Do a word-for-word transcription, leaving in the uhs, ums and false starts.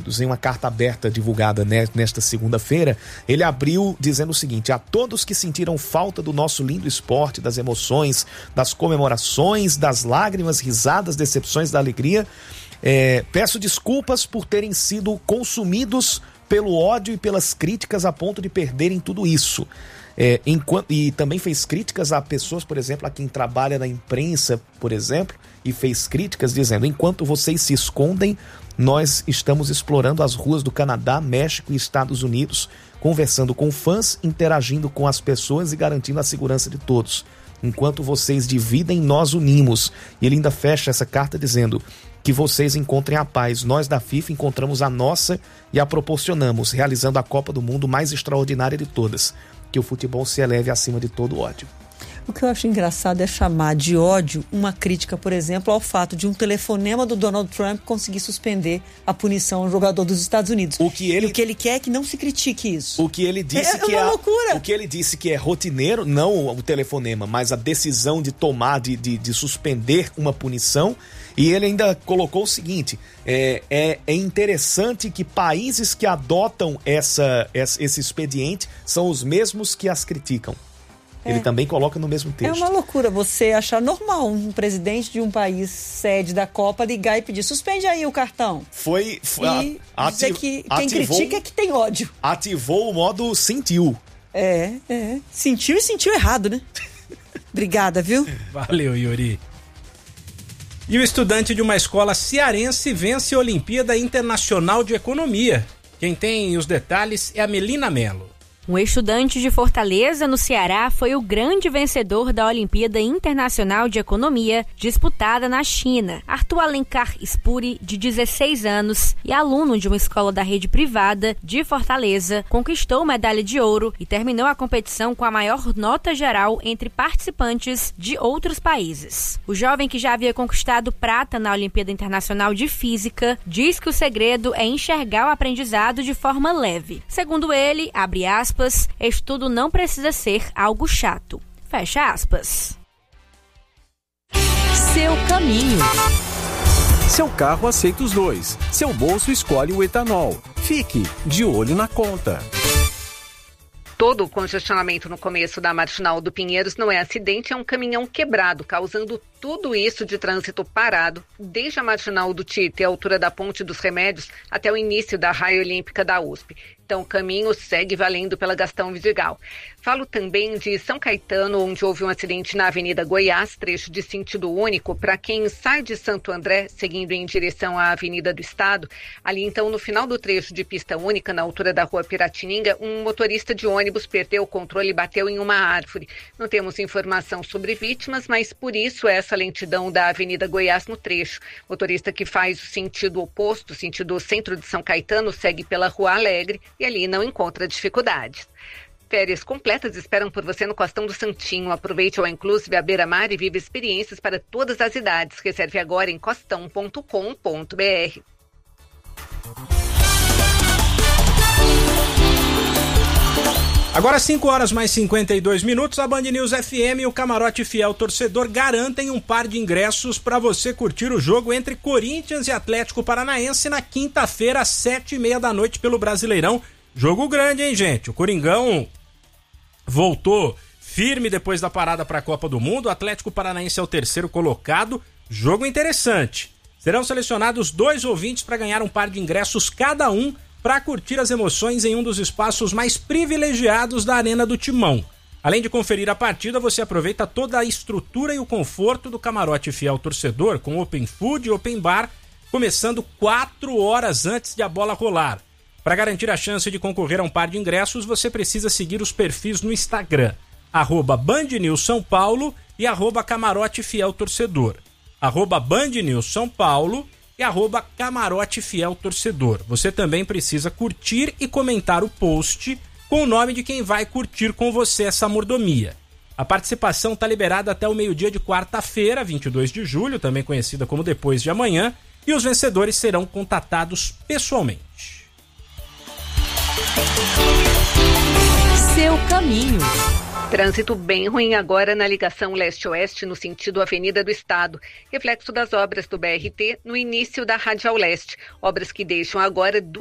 Unidos, em uma carta aberta divulgada nesta segunda-feira, ele abriu dizendo o seguinte: a todos que sentiram falta do nosso lindo esporte, das emoções, das comemorações, das lágrimas, risadas, decepções, da alegria, é, peço desculpas por terem sido consumidos pelo ódio e pelas críticas a ponto de perderem tudo isso. É, enquanto, e também fez críticas a pessoas, por exemplo, a quem trabalha na imprensa, por exemplo, e fez críticas dizendo: enquanto vocês se escondem, nós estamos explorando as ruas do Canadá, México e Estados Unidos, conversando com fãs, interagindo com as pessoas e garantindo a segurança de todos. Enquanto vocês dividem, nós unimos. E ele ainda fecha essa carta dizendo que vocês encontrem a paz. Nós da FIFA encontramos a nossa e a proporcionamos, realizando a Copa do Mundo mais extraordinária de todas. Que o futebol se eleve acima de todo ódio. O que eu acho engraçado é chamar de ódio uma crítica, por exemplo, ao fato de um telefonema do Donald Trump conseguir suspender a punição ao jogador dos Estados Unidos. O que ele, e o que ele quer é que não se critique isso. O que ele disse é, que é uma é loucura. O que ele disse que é rotineiro, não o telefonema, mas a decisão de tomar, de, de, de suspender uma punição. E ele ainda colocou o seguinte: é, é, é interessante que países que adotam essa, esse expediente são os mesmos que as criticam. Ele é. também coloca no mesmo texto. É uma loucura você achar normal um presidente de um país sede da Copa ligar e pedir: suspende aí o cartão. Foi... foi e a, dizer ativ, que quem ativou, critica é que tem ódio. Ativou o modo sentiu. É, é. Sentiu e sentiu errado, né? Obrigada, viu? Valeu, Yuri. E o estudante de uma escola cearense vence a Olimpíada Internacional de Economia. Quem tem os detalhes é a Melina Mello. Um estudante de Fortaleza, no Ceará, foi o grande vencedor da Olimpíada Internacional de Economia, disputada na China. Arthur Alencar Spuri, de dezesseis anos e aluno de uma escola da rede privada de Fortaleza, conquistou medalha de ouro e terminou a competição com a maior nota geral entre participantes de outros países. O jovem, que já havia conquistado prata na Olimpíada Internacional de Física, diz que o segredo é enxergar o aprendizado de forma leve. Segundo ele, abre aspas, estudo não precisa ser algo chato. Fecha aspas. Seu caminho. Seu carro aceita os dois. Seu bolso escolhe o etanol. Fique de olho na conta. Todo o congestionamento no começo da Marginal do Pinheiros não é acidente, é um caminhão quebrado, causando tudo isso de trânsito parado, desde a Marginal do Tietê, a altura da Ponte dos Remédios, até o início da Raia Olímpica da U S P. Então, o caminho segue valendo pela Gastão Vidigal. Falo também de São Caetano, onde houve um acidente na Avenida Goiás, trecho de sentido único, para quem sai de Santo André, seguindo em direção à Avenida do Estado. Ali, então, no final do trecho de pista única, na altura da Rua Piratininga, um motorista de ônibus perdeu o controle e bateu em uma árvore. Não temos informação sobre vítimas, mas por isso essa lentidão da Avenida Goiás no trecho. Motorista que faz o sentido oposto, sentido centro de São Caetano, segue pela Rua Alegre e ali não encontra dificuldades. Férias completas esperam por você no Costão do Santinho. Aproveite o Inclusive à beira-mar e viva experiências para todas as idades. Reserve agora em costão ponto com ponto b r. Agora cinco horas mais cinquenta e dois minutos, a Band News F M e o Camarote Fiel Torcedor garantem um par de ingressos para você curtir o jogo entre Corinthians e Atlético Paranaense na quinta-feira às sete e meia da noite pelo Brasileirão. Jogo grande, hein, gente? O Coringão voltou firme depois da parada para a Copa do Mundo. O Atlético Paranaense é o terceiro colocado. Jogo interessante. Serão selecionados dois ouvintes para ganhar um par de ingressos cada um para curtir as emoções em um dos espaços mais privilegiados da Arena do Timão. Além de conferir a partida, você aproveita toda a estrutura e o conforto do Camarote Fiel Torcedor, com Open Food e Open Bar, começando quatro horas antes de a bola rolar. Para garantir a chance de concorrer a um par de ingressos, você precisa seguir os perfis no Instagram, arroba Band News São Paulo e arroba Camarote Fiel Torcedor, arroba Band News São Paulo e arroba Camarote Fiel Torcedor. Você também precisa curtir e comentar o post com o nome de quem vai curtir com você essa mordomia. A participação está liberada até o meio-dia de quarta-feira, vinte e dois de julho, também conhecida como depois de amanhã, e os vencedores serão contatados pessoalmente. Seu caminho. Trânsito bem ruim agora na ligação leste-oeste no sentido Avenida do Estado, reflexo das obras do B R T no início da Radial Leste, obras que deixam agora